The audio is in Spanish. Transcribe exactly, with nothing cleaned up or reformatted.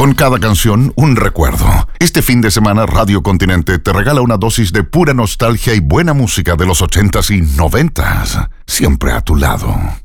Con cada canción, un recuerdo. Este fin de semana, Radio Continente te regala una dosis de pura nostalgia y buena música de los ochentas y noventas. Siempre a tu lado.